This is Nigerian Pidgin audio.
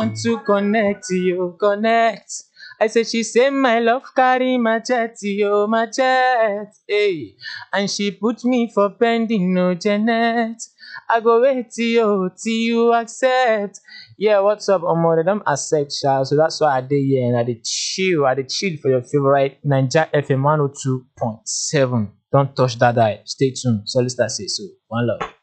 Want to connect, you connect. I said she say my love carry machete, yo machete, hey. And she put me for pending, no Janet. I go wait till you accept. Yeah, what's up, Omo? They don't accept, sha. So that's why I did here and I did chill for your favorite Ninja FM 102.7. Don't touch that eye. Stay tuned. Solista say so. One love.